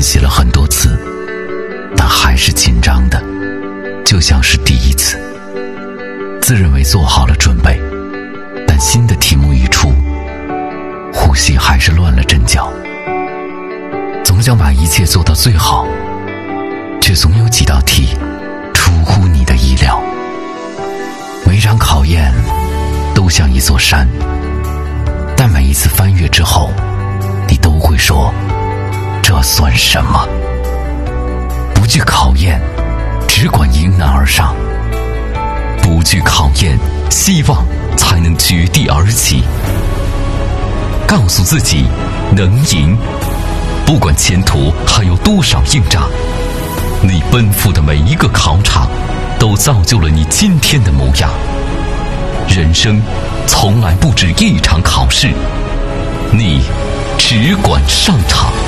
习了很多次，但还是紧张的，就像是第一次。自认为做好了准备，但新的题目一出，呼吸还是乱了阵脚。总想把一切做到最好，却总有几道题出乎你的意料。每场考验都像一座山，但每一次翻越之后，你都会说，这算什么？不惧考验，只管迎难而上。不惧考验，希望才能绝地而起。告诉自己能赢，不管前途还有多少硬仗，你奔赴的每一个考场都造就了你今天的模样。人生从来不止一场考试，你只管上场。